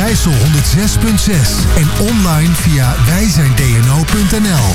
Overijssel 106.6 en online via wijzijndno.nl.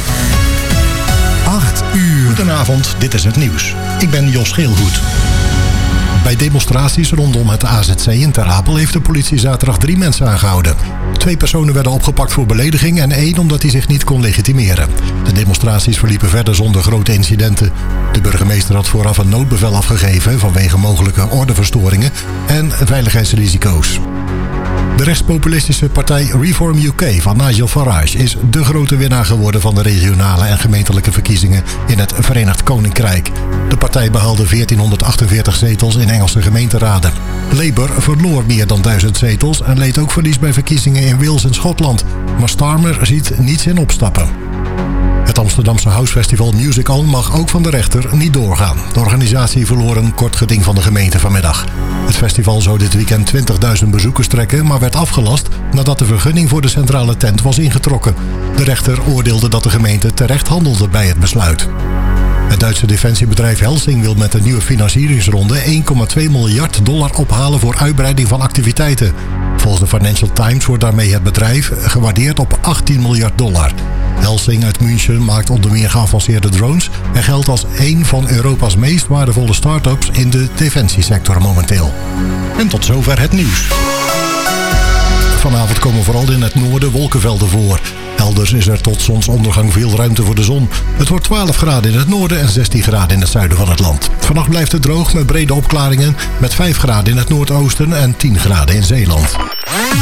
8 uur. Goedenavond, dit is het nieuws. Ik ben Jos Geelhoed. Bij demonstraties rondom het AZC in Ter Apel heeft de politie zaterdag 3 mensen aangehouden. 2 personen werden opgepakt voor belediging en 1 omdat hij zich niet kon legitimeren. De demonstraties verliepen verder zonder grote incidenten. De burgemeester had vooraf een noodbevel afgegeven vanwege mogelijke ordeverstoringen en veiligheidsrisico's. De rechtspopulistische partij Reform UK van Nigel Farage is de grote winnaar geworden van de regionale en gemeentelijke verkiezingen in het Verenigd Koninkrijk. De partij behaalde 1448 zetels in Engelse gemeenteraden. Labour verloor meer dan 1000 zetels en leed ook verlies bij verkiezingen in Wales en Schotland. Maar Starmer ziet niets in opstappen. Het Amsterdamse Housefestival Music On mag ook van de rechter niet doorgaan. De organisatie verloor een kort geding van de gemeente vanmiddag. Het festival zou dit weekend 20.000 bezoekers trekken, maar werd afgelast nadat de vergunning voor de centrale tent was ingetrokken. De rechter oordeelde dat de gemeente terecht handelde bij het besluit. Het Duitse defensiebedrijf Helsing wil met een nieuwe financieringsronde $1,2 miljard ophalen voor uitbreiding van activiteiten. Volgens de Financial Times wordt daarmee het bedrijf gewaardeerd op $18 miljard. Helsing uit München maakt onder meer geavanceerde drones en geldt als een van Europa's meest waardevolle start-ups in de defensiesector momenteel. En tot zover het nieuws. Vanavond komen vooral in het noorden wolkenvelden voor. Elders is er tot zonsondergang veel ruimte voor de zon. Het wordt 12 graden in het noorden en 16 graden in het zuiden van het land. Vannacht blijft het droog met brede opklaringen met 5 graden in het noordoosten en 10 graden in Zeeland.